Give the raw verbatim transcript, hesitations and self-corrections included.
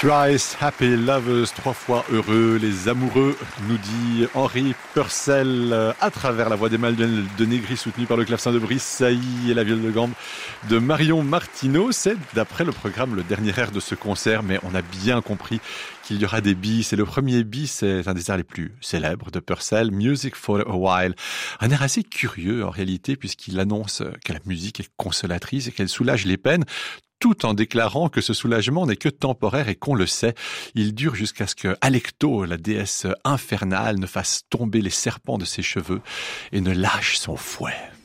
Thrice happy lovers, trois fois heureux, les amoureux, nous dit Henri Purcell à travers la voix d'Emmanuel de Negri soutenue par le clavecin de Brice Sailly et la viole de gambe de Marion Martineau. C'est d'après le programme le dernier air de ce concert, mais on a bien compris qu'il y aura des bis. Et le premier bis, c'est un des airs les plus célèbres de Purcell, Music for a While. Un air assez curieux en réalité, puisqu'il annonce que la musique est consolatrice et qu'elle soulage les peines, tout en déclarant que ce soulagement n'est que temporaire et qu'on le sait. Il dure jusqu'à ce que Alecto, la déesse infernale, ne fasse tomber les serpents de ses cheveux et ne lâche son fouet.